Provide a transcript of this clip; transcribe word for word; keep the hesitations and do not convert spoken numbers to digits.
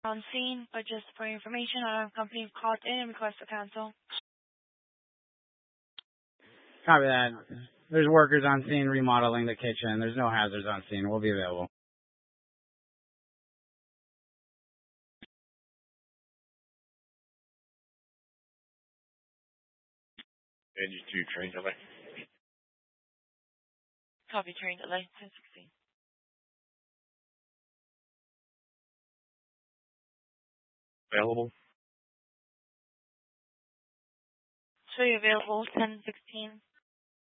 on scene, but just for information, our company called in and request to cancel. Copy that. There's workers on scene remodeling the kitchen. There's no hazards on scene. We'll be available. And you two train delay. Copy train delay, ten sixteen. Available. Show you available ten sixteen.